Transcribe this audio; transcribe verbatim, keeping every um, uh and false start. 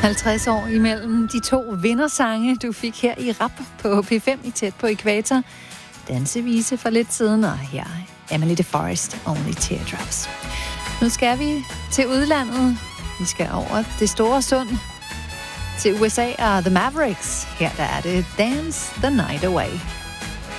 halvtreds år imellem de to vindersange, du fik her i rap på P fem i Tæt på Ækvator. Dansevise for lidt siden, og her Emily DeForest, Only Teardrops. Nu skal vi til udlandet. Vi skal over det store sund til U S A og The Mavericks. Her der er det Dance the Night Away.